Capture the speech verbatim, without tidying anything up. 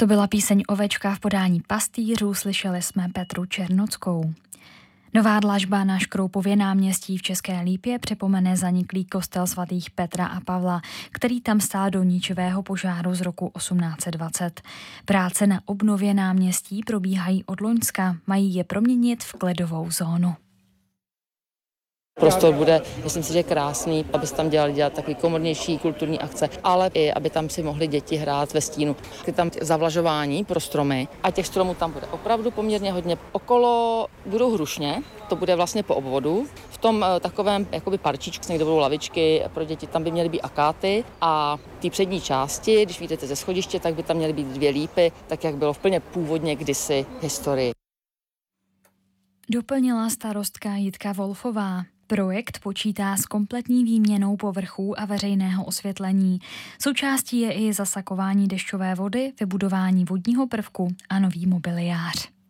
To byla píseň Ovečka v podání pastýřů, slyšeli jsme Petru Černockou. Nová dlažba na Škroupově náměstí v České Lípě připomene zaniklý kostel svatých Petra a Pavla, který tam stál do ničivého požáru z roku osmnáct set dvacet. Práce na obnově náměstí probíhají od loňska, mají je proměnit v klidovou zónu. Prostor bude, myslím si, že krásný, aby se tam dělali dělat takový komornější kulturní akce, ale i aby tam si mohly děti hrát ve stínu. Je tam zavlažování pro stromy a těch stromů tam bude opravdu poměrně hodně. Okolo budou hrušně, to bude vlastně po obvodu. V tom takovém jakoby parčíčku, někde budou lavičky pro děti, tam by měly být akáty a té přední části, když vyjdete ze schodiště, tak by tam měly být dvě lípy, tak jak bylo úplně původně kdysi v historii. Doplnila starostka Jitka Wolfová. Projekt počítá s kompletní výměnou povrchů a veřejného osvětlení. Součástí je i zasakování dešťové vody, vybudování vodního prvku a nový mobiliář.